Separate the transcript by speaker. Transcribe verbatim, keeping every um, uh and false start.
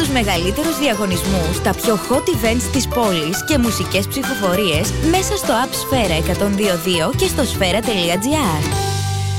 Speaker 1: τους μεγαλύτερους διαγωνισμούς, τα πιο hot events της πόλης και μουσικές ψηφοφορίες μέσα στο App Sfera εκατόν δύο δύο και στο sfera τελεία gr.